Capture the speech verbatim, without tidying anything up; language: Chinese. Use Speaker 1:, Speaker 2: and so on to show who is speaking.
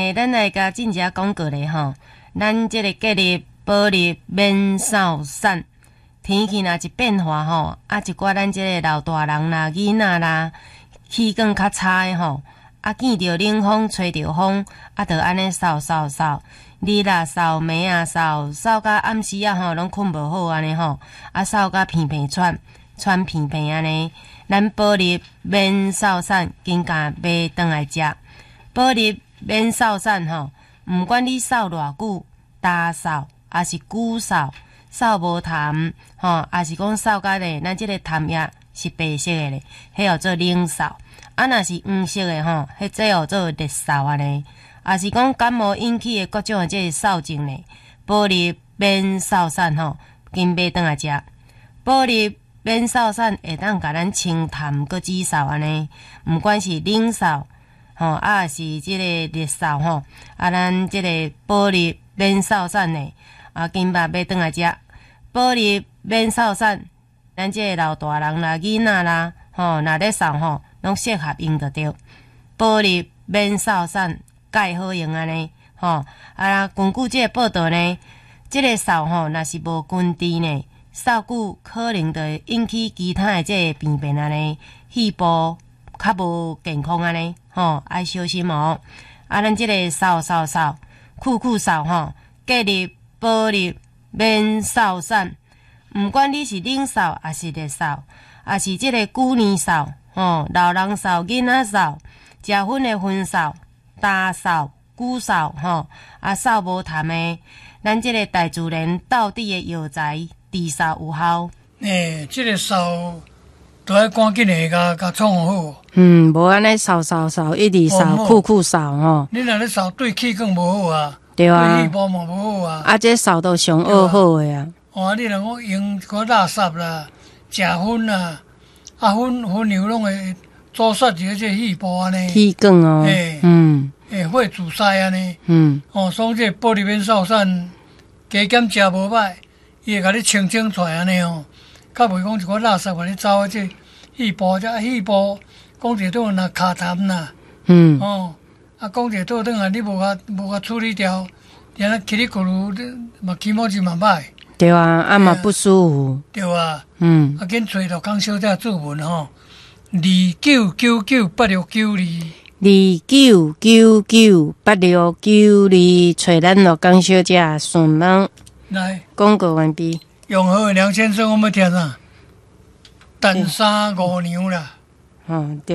Speaker 1: 诶，咱来甲进一下广告咧吼。咱即个隔日保日免扫散，天气若一变化吼，啊一寡咱即个老大人啦、囡仔啦，气管较差诶吼，啊见着冷风、吹着风，啊着安尼扫扫扫，日啊扫，暝啊扫，扫到暗时啊吼，拢困无好安尼吼，啊扫到鼻鼻喘，喘鼻鼻安尼。咱保日免扫散，紧甲买转来食。保日免扫散吼，毋管你扫偌久，大扫还是久扫，扫无痰吼，还是讲扫甲咧，咱即个痰液是白色的咧，迄叫做冷扫。啊，若是黄色的吼，迄这叫做热扫安尼。也是讲感冒引起的各种的即个扫症咧，保日免扫散吼，紧买转来食。保日免扫散会当甲咱清痰搁止扫安尼，毋管是冷扫吼，啊是即个热扫吼，啊咱即个保日免扫散的啊，紧把买转来食。保日免扫散，咱即个老大人啦、囡仔啦，吼，若咧扫吼，拢适合用着着。保日免扫散，介好用安尼吼。啊，根据即个报道呢，即个扫吼，若是无根治呢。扫久可能会引起其他的这个病变安尼，肺部较无健康安尼，吼，爱小心哦。啊，咱这个扫扫扫，酷酷扫吼，隔日保日免扫散，毋管你是冷扫还是热扫，还是这个旧年扫，吼，老人扫、囡仔扫、食薰的薰扫、大扫、久扫，吼，啊扫无痰的，咱这个大自然到底的药材。治扫有效。
Speaker 2: 诶、欸，即、这个扫都要赶紧的甲甲创好。
Speaker 3: 嗯，无安尼扫扫扫，一直扫，酷酷扫吼。
Speaker 2: 你若咧扫对气管无好啊，
Speaker 3: 对啊，
Speaker 2: 对肺部嘛无好啊。
Speaker 3: 啊，这扫都上恶好的啊。
Speaker 2: 哦，你若讲用个垃圾啦、食薰啦，啊薰薰油拢会阻塞一个这肺部安尼。
Speaker 3: 气管哦。
Speaker 2: 诶、欸，
Speaker 3: 嗯，
Speaker 2: 会会阻塞安尼。
Speaker 3: 嗯。
Speaker 2: 哦，所以这保日免扫散，加减食无歹。伊会甲你清清出来安尼哦，较袂讲一寡垃圾互你走啊！这肺部这肺部讲一倒若卡痰啦，
Speaker 3: 嗯，
Speaker 2: 哦，啊讲一倒转来你无甲无甲处理掉，然后叽里咕噜嘛起毛就嘛歹。
Speaker 3: 对啊，啊嘛不舒服。
Speaker 2: 对啊，
Speaker 3: 嗯，
Speaker 2: 啊紧找着江小姐注文吼，二九九九八六九二，
Speaker 3: 二九九九八六九二，找咱罗江小姐询问。
Speaker 2: 来，
Speaker 3: 广告完毕。
Speaker 2: 永和的梁先生，我们听啥？等三五娘啦。
Speaker 3: 嗯，对。